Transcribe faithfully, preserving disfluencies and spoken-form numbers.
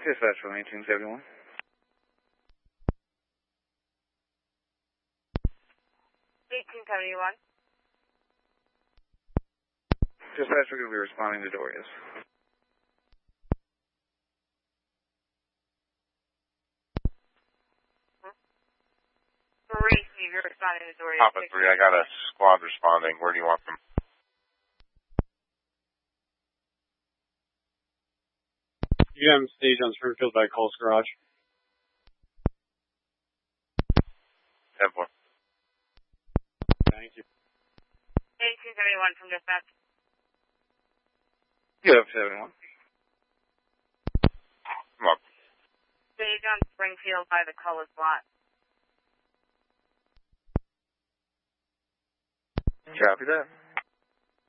Dispatch from eighteen seventy-one. eighteen seventy-one. Dispatch, we're going to be responding to Dorias. Three, Steve, you're responding to Dorias. Papa three, I got a squad responding. Where do you want them? You got him staged on Springfield by Cole's Garage. ten four. Thank you. eighteen seventy-one from dispatch. You have seventy-one. Come on. Stage on Springfield by the Cullis lot. Copy that.